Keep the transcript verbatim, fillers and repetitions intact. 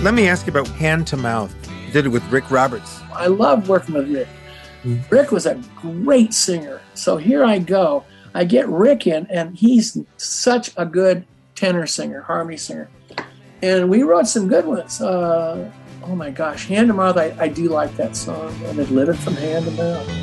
Let me ask you about Hand to Mouth. You did it with Rick Roberts. I love working with Rick. Rick was a great singer. So here I go. I get Rick in, and he's such a good tenor singer, harmony singer. And we wrote some good ones. Uh, oh my gosh, Hand to Mouth, I, I do like that song. And it living from hand to mouth.